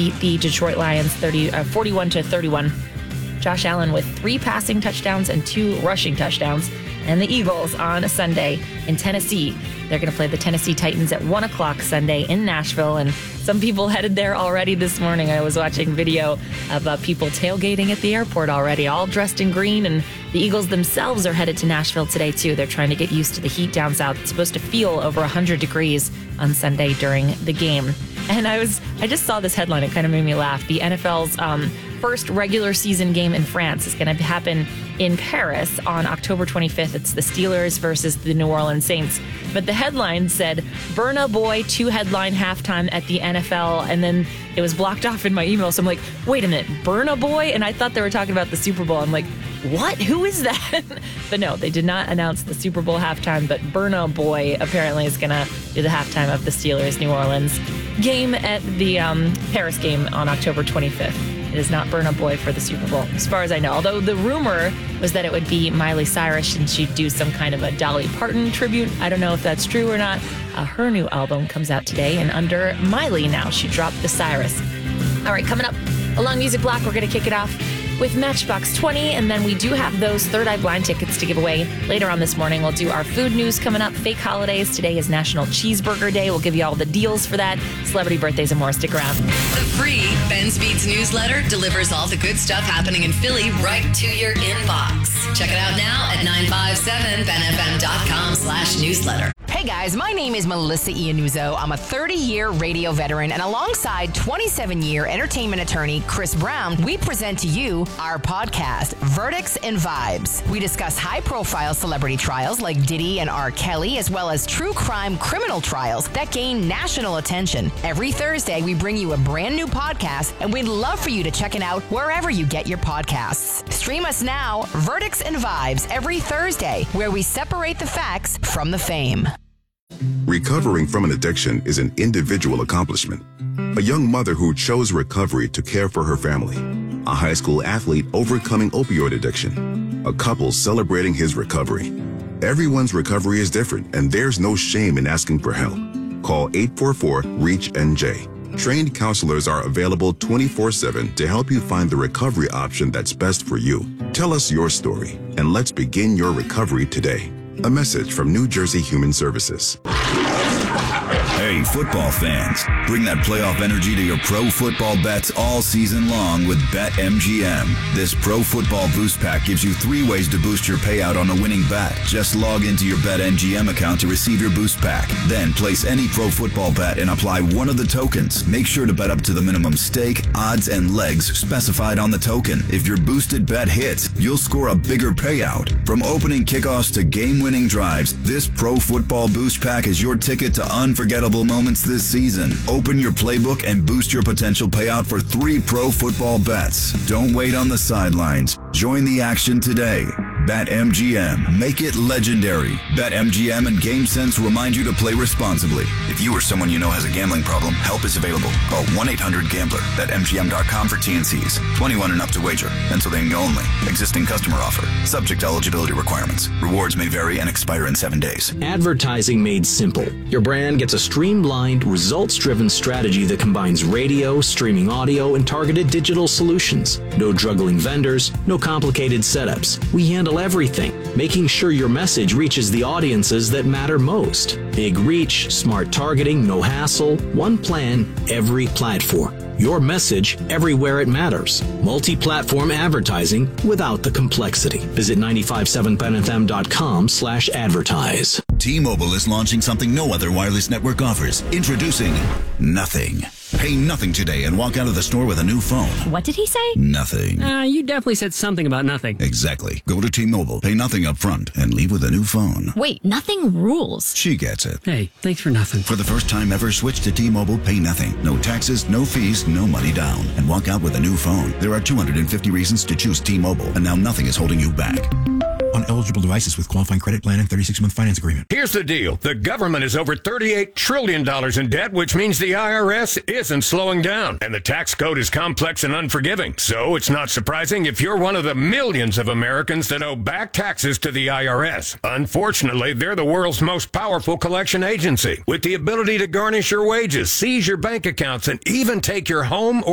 beat the Detroit Lions 41-31. Josh Allen with 3 passing touchdowns and 2 rushing touchdowns. And the Eagles on Sunday in Tennessee. They're going to play the Tennessee Titans at 1 o'clock Sunday in Nashville. And some people headed there already this morning. I was watching video of people tailgating at the airport already, all dressed in green. And the Eagles themselves are headed to Nashville today, too. They're trying to get used to the heat down south. It's supposed to feel over 100 degrees on Sunday during the game. And I just saw this headline. It kind of made me laugh. The NFL's first regular season game in France is going to happen in Paris on October 25th. It's the Steelers versus the New Orleans Saints. But the headline said, Burna Boy 2 headline halftime at the NFL. And then it was blocked off in my email. So I'm like, wait a minute, Burna Boy? And I thought they were talking about the Super Bowl. I'm like, what? Who is that? But no, they did not announce the Super Bowl halftime. But Burna Boy apparently is going to do the halftime of the Steelers New Orleans game at the Paris game on October 25th. It is not Burna Boy for the Super Bowl, as far as I know. Although the rumor was that it would be Miley Cyrus and she'd do some kind of a Dolly Parton tribute. I don't know if that's true or not. Her new album comes out today, and under Miley now, she dropped the Cyrus. All right, coming up along Music Block, we're going to kick it off with Matchbox 20, and then we do have those Third Eye Blind tickets to give away later on this morning. We'll do our food news coming up, fake holidays. Today is National Cheeseburger Day. We'll give you all the deals for that, celebrity birthdays, and more. Stick around. The free Ben's Beats newsletter delivers all the good stuff happening in Philly right to your inbox. Check it out now at 957benfm.com/newsletter. Hey guys, my name is Melissa Iannuzzo. I'm a 30-year radio veteran, and alongside 27-year entertainment attorney Chris Brown, we present to you our podcast, Verdicts and Vibes. We discuss high-profile celebrity trials like Diddy and R. Kelly, as well as true crime criminal trials that gain national attention. Every Thursday, we bring you a brand new podcast, and we'd love for you to check it out wherever you get your podcasts. Stream us now, Verdicts and Vibes, every Thursday, where we separate the facts from the fame. Recovering from an addiction is an individual accomplishment. A young mother who chose recovery to care for her family. A high school athlete overcoming opioid addiction. A couple celebrating his recovery. Everyone's recovery is different, and there's no shame in asking for help. Call 844-REACH-NJ. Trained counselors are available 24/7 to help you find the recovery option that's best for you. Tell us your story, and let's begin your recovery today. A message from New Jersey Human Services. Hey, football fans, bring that playoff energy to your pro football bets all season long with BetMGM. This pro football boost pack gives you 3 ways to boost your payout on a winning bet. Just log into your BetMGM account to receive your boost pack. Then place any pro football bet and apply one of the tokens. Make sure to bet up to the minimum stake, odds, and legs specified on the token. If your boosted bet hits, you'll score a bigger payout. From opening kickoffs to game-winning drives, this pro football boost pack is your ticket to unforgettable moments this season. Open your playbook and boost your potential payout for 3 pro football bets. Don't wait on the sidelines. Join the action today. BetMGM. Make it legendary. BetMGM and GameSense remind you to play responsibly. If you or someone you know has a gambling problem, help is available. Call 1-800-GAMBLER. BetMGM.com for TNCs. 21 and up to wager. Pennsylvania only. Existing customer offer. Subject to eligibility requirements. Rewards may vary and expire in 7 days. Advertising made simple. Your brand gets a streamlined, results-driven strategy that combines radio, streaming audio, and targeted digital solutions. No juggling vendors, no complicated setups. We handle everything, making sure your message reaches the audiences that matter most. Big reach, smart targeting, no hassle, one plan, every platform. Your message everywhere it matters. Multi-platform advertising without the complexity. Visit 957benfm.com/advertise. T-Mobile is launching something no other wireless network offers. Introducing Nothing. Pay nothing today and walk out of the store with a new phone. What did he say? Nothing. You definitely said something about nothing. Exactly. Go to T-Mobile, pay nothing up front, and leave with a new phone. Wait, nothing rules. She gets it. Hey, thanks for nothing. For the first time ever, switch to T-Mobile, pay nothing. No taxes, no fees, no money down. And walk out with a new phone. There are 250 reasons to choose T-Mobile, and now nothing is holding you back. On eligible devices with qualifying credit plan and 36-month finance agreement. Here's the deal. The government is over $38 trillion in debt, which means the IRS isn't slowing down. And the tax code is complex and unforgiving. So it's not surprising if you're one of the millions of Americans that owe back taxes to the IRS. Unfortunately, they're the world's most powerful collection agency, with the ability to garnish your wages, seize your bank accounts, and even take your home or